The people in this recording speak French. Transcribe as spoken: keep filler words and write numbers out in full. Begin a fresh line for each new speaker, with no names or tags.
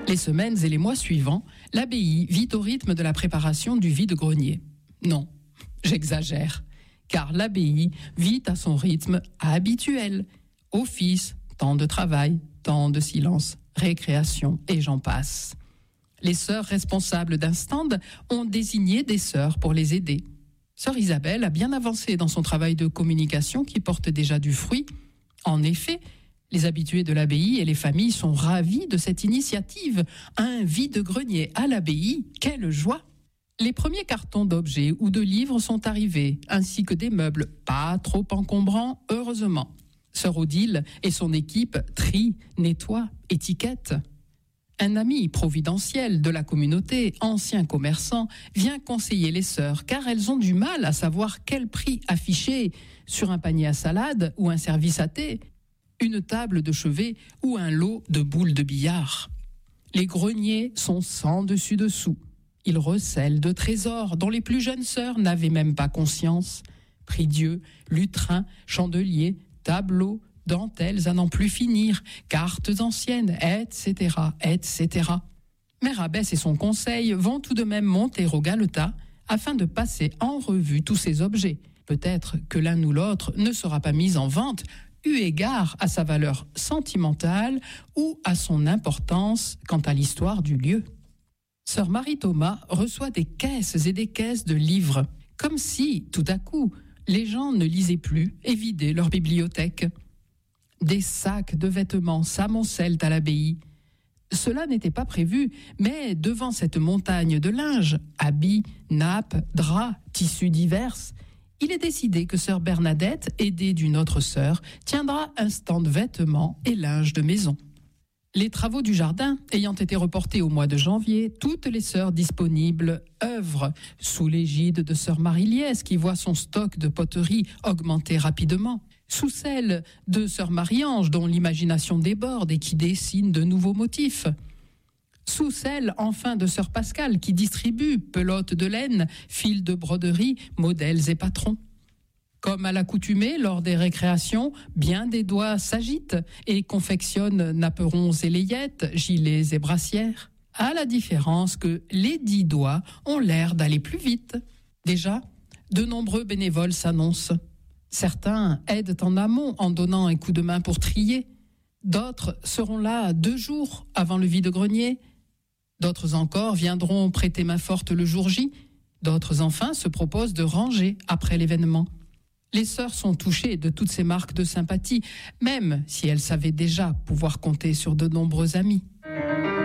Les semaines et les mois suivants, l'abbaye vit au rythme de la préparation du vide-grenier. Non, j'exagère, car l'abbaye vit à son rythme habituel. Office, temps de travail, temps de silence, récréation et j'en passe. Les sœurs responsables d'un stand ont désigné des sœurs pour les aider. Sœur Isabelle a bien avancé dans son travail de communication qui porte déjà du fruit. En effet, les habitués de l'abbaye et les familles sont ravis de cette initiative. Un vide-grenier à l'abbaye, quelle joie! Les premiers cartons d'objets ou de livres sont arrivés, ainsi que des meubles pas trop encombrants, heureusement. Sœur Odile et son équipe trient, nettoient, étiquettent. Un ami providentiel de la communauté, ancien commerçant, vient conseiller les sœurs car elles ont du mal à savoir quel prix afficher sur un panier à salade ou un service à thé, une table de chevet ou un lot de boules de billard. Les greniers sont sans dessus-dessous. Ils recèlent de trésors dont les plus jeunes sœurs n'avaient même pas conscience. Prie-dieu, lutrins, chandeliers, tableaux, dentelles à n'en plus finir, cartes anciennes, et cetera, et cetera. Mère Abbesse et son conseil vont tout de même monter au galetas afin de passer en revue tous ces objets. Peut-être que l'un ou l'autre ne sera pas mis en vente, eu égard à sa valeur sentimentale ou à son importance quant à l'histoire du lieu. Sœur Marie-Thomas reçoit des caisses et des caisses de livres, comme si, tout à coup, les gens ne lisaient plus et vidaient leur bibliothèque. Des sacs de vêtements s'amoncellent à l'abbaye. Cela n'était pas prévu, mais devant cette montagne de linge, habits, nappes, draps, tissus divers, il est décidé que sœur Bernadette, aidée d'une autre sœur, tiendra un stand vêtements et linge de maison. Les travaux du jardin ayant été reportés au mois de janvier, toutes les sœurs disponibles œuvrent sous l'égide de sœur Marie-Liesse qui voit son stock de poterie augmenter rapidement, sous celle de sœur Marie-Ange dont l'imagination déborde et qui dessine de nouveaux motifs, sous celle enfin de sœur Pascale qui distribue pelotes de laine, fils de broderie, modèles et patrons. Comme à l'accoutumée, lors des récréations, bien des doigts s'agitent et confectionnent napperons et layettes, gilets et brassières, à la différence que les dix doigts ont l'air d'aller plus vite. Déjà, de nombreux bénévoles s'annoncent. Certains aident en amont en donnant un coup de main pour trier. D'autres seront là deux jours avant le vide-grenier. D'autres encore viendront prêter main forte le jour J. D'autres enfin se proposent de ranger après l'événement. Les sœurs sont touchées de toutes ces marques de sympathie, même si elles savaient déjà pouvoir compter sur de nombreux amis.